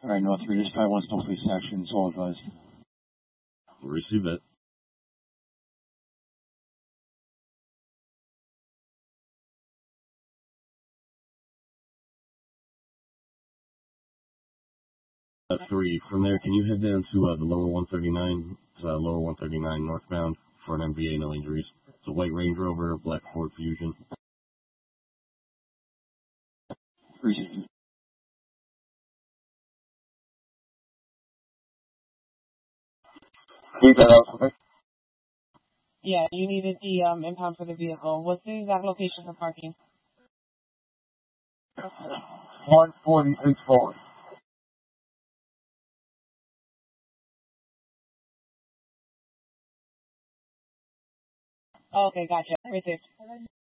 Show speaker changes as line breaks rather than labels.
All right, North 3, dispatch 1 still police action, all advised.
Receive it. Three. From there, can you head down to the lower 139 northbound for an MVA, no injuries. It's a white Range Rover, black Ford Fusion.
Receive. Leave that out, okay?
Yeah, you needed the impound for the vehicle. What's the exact location for parking?
146 forward.
Okay, gotcha. Received.